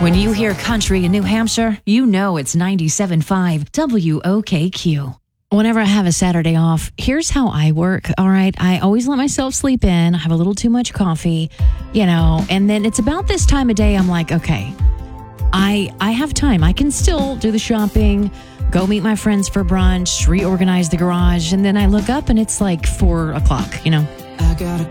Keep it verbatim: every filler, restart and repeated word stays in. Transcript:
When you hear country in New Hampshire, you know it's ninety-seven point five W O K Q. Whenever I have a Saturday off, here's how I work, all right? I always let myself sleep in, have a little too much coffee, you know, and then it's about this time of day I'm like, okay, I I have time. I can still do the shopping, go meet my friends for brunch, reorganize the garage, and then I look up and it's like four o'clock, you know? I got a